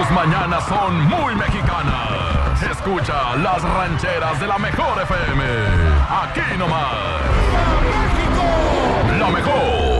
Tus mañanas son muy mexicanas. Escucha las rancheras de la mejor FM. Aquí nomás. ¡La Mejor!